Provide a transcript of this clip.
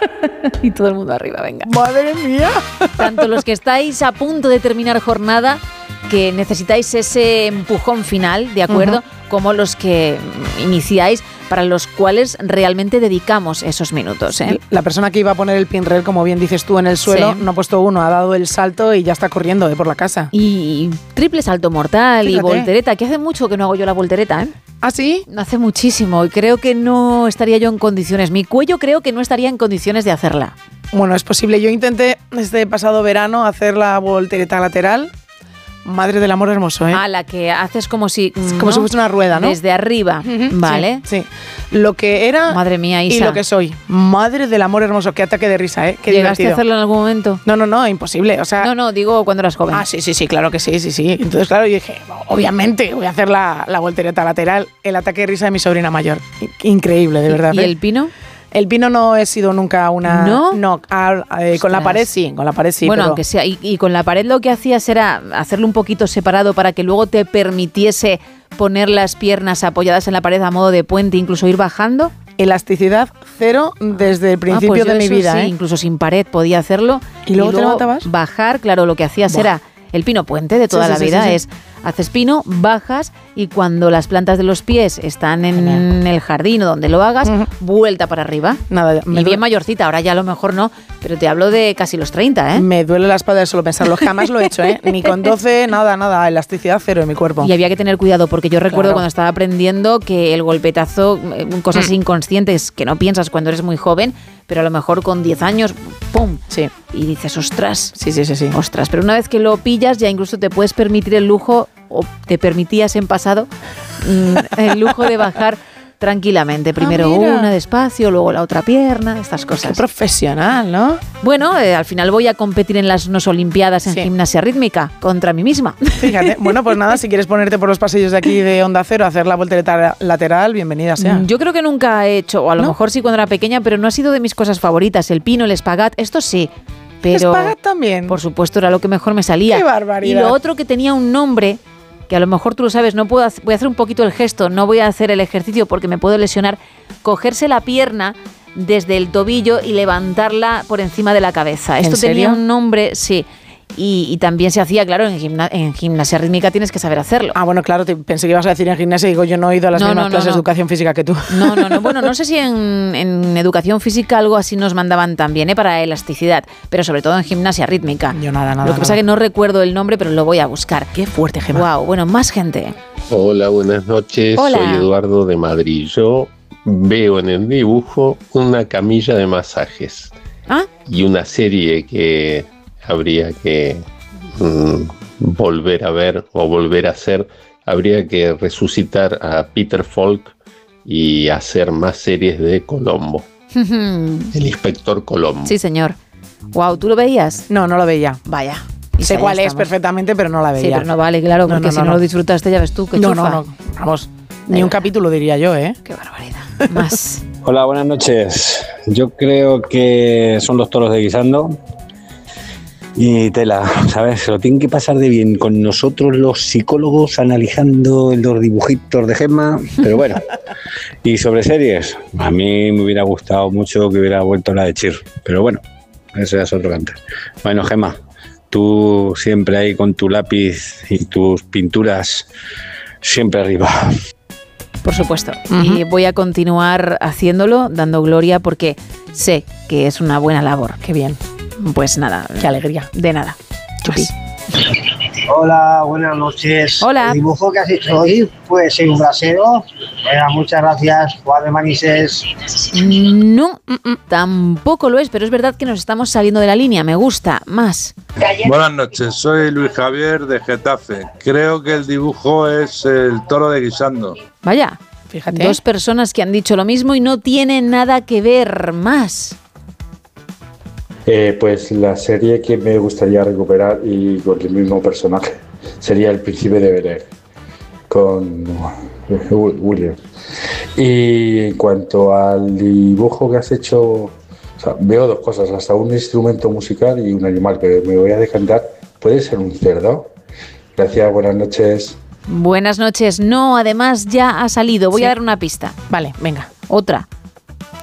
Y todo el mundo arriba, venga. ¡Madre mía! Tanto los que estáis a punto de terminar jornada, que necesitáis ese empujón final, ¿de acuerdo? Como los que iniciáis, para los cuales realmente dedicamos esos minutos, ¿eh? La persona que iba a poner el pinrel, como bien dices tú, en el suelo, Sí. no ha puesto uno, ha dado el salto y ya está corriendo por la casa. Y triple salto mortal. Fíjate. Y voltereta, que hace mucho que no hago yo la voltereta, ¿eh? ¿Ah, sí? Hace muchísimo y creo que no estaría yo en condiciones. Mi cuello creo que no estaría en condiciones de hacerla. Bueno, es posible. Yo intenté este pasado verano hacer la voltereta lateral. Madre del amor hermoso, ¿eh? A la que haces como si... Como si fuese una rueda, ¿no? Desde arriba, ¿vale? Sí, sí. Lo que era Madre mía, Isa. y lo que soy. Madre del amor hermoso. Qué ataque de risa, ¿eh? Qué ¿Llegaste divertido. a hacerlo en algún momento? No, imposible. O sea, No, digo cuando eras joven. Ah, sí, claro que sí. Entonces, claro, yo dije, obviamente voy a hacer la voltereta lateral, el ataque de risa de mi sobrina mayor. Increíble, de verdad. ¿Y el pino? El pino no he sido nunca una... ¿No? No, con la pared sí, Bueno, pero... aunque sea, y con la pared lo que hacías era hacerlo un poquito separado para que luego te permitiese poner las piernas apoyadas en la pared a modo de puente, incluso ir bajando. Elasticidad cero desde el principio Pues yo de mi eso vida, sí, ¿eh? incluso sin pared podía hacerlo. ¿Y luego te levantabas? Bajar, claro, lo que hacías Buah. era el pino puente de toda Sí, la sí, vida, sí. es haces pino, bajas y cuando las plantas de los pies están en el jardín o donde lo hagas, vuelta para arriba. Nada, Y bien mayorcita, ahora ya a lo mejor no, pero te hablo de casi los 30, ¿eh? me duele la espalda de solo pensarlo. Jamás lo he hecho, ¿eh? Ni con 12, nada. Elasticidad cero en mi cuerpo. Y había que tener cuidado porque yo recuerdo Claro. cuando estaba aprendiendo que el golpetazo, cosas inconscientes que no piensas cuando eres muy joven, pero a lo mejor con 10 años, ¡pum! Sí. Y dices, ostras. Sí. Ostras, pero una vez que lo pillas ya incluso te puedes permitir el lujo, o te permitías en pasado, el lujo de bajar tranquilamente. Primero mira. una despacio, luego la otra pierna, estas Qué cosas. profesional, ¿no? Bueno, al final voy a competir en las unos olimpiadas en Sí. gimnasia rítmica contra mí misma. Fíjate. Bueno, pues nada, si quieres ponerte por los pasillos de aquí de Onda Cero a hacer la voltereta lateral, bienvenida sea. Yo creo que nunca he hecho, o a lo mejor sí cuando era pequeña, pero no ha sido de mis cosas favoritas. El pino, el espagat, esto sí. Pero Espagat también. por supuesto era lo que mejor me salía. ¡Qué barbaridad! Y lo otro que tenía un nombre, que a lo mejor tú lo sabes, no puedo voy a hacer un poquito el gesto, no voy a hacer el ejercicio porque me puedo lesionar, cogerse la pierna desde el tobillo y levantarla por encima de la cabeza. ¿En Esto serio? tenía un nombre, sí. Y también se hacía, claro, en gimnasia rítmica tienes que saber hacerlo. Ah, bueno, claro, pensé que ibas a decir en gimnasia y digo, yo no he ido a las mismas clases de educación física que tú. No. Bueno, no sé si en educación física algo así nos mandaban también, para elasticidad, pero sobre todo en gimnasia rítmica. Yo nada. Lo que pasa es que no recuerdo el nombre, pero lo voy a buscar. Qué fuerte, Gemma. Wow, bueno, más gente. Hola, buenas noches. Hola. Soy Eduardo de Madrid. Yo veo en el dibujo una camilla de masajes ¿Ah? y una serie que habría que volver a ver o volver a hacer. Habría que resucitar a Peter Falk y hacer más series de Colombo. El inspector Colombo. Sí, señor. Wow, ¿tú lo veías? No lo veía. Vaya. Sé Isa, cuál ya es estamos. perfectamente, pero no la Sí, veía. pero no vale, claro, porque si no lo disfrutaste, ya ves tú, qué chufa. No. Vamos, ni un capítulo diría yo, ¿eh? Qué barbaridad. Más. Hola, buenas noches. Yo creo que son los toros de guisando. Y tela, ¿sabes? Se lo tienen que pasar de bien con nosotros los psicólogos analizando los dibujitos de Gemma, pero bueno. Y sobre series, a mí me hubiera gustado mucho que hubiera vuelto la de Chir, pero bueno, eso ya es otro cantar. Bueno, Gemma, tú siempre ahí con tu lápiz y tus pinturas, siempre arriba. Por supuesto. Y voy a continuar haciéndolo, dando gloria, porque sé que es una buena labor. Qué bien. Pues nada. Qué alegría. De nada. Chupi. Hola, buenas noches. Hola. El dibujo que has hecho hoy puede ser un brasero. Muchas gracias, Juan de Manises. No, tampoco lo es, pero es verdad que nos estamos saliendo de la línea. Me gusta. Más. Buenas noches, soy Luis Javier de Getafe. Creo que el dibujo es el toro de guisando. Vaya. Fíjate. Dos personas que han dicho lo mismo y no tienen nada que ver. Más. Pues la serie que me gustaría recuperar y con el mismo personaje sería El Príncipe de Bel-Air con William. Y en cuanto al dibujo que has hecho, o sea, veo dos cosas, hasta un instrumento musical y un animal que me voy a decantar. ¿Puede ser un cerdo? Gracias, buenas noches. Buenas noches. No, además ya ha salido. Voy Sí. a dar una pista. Vale, venga. Otra.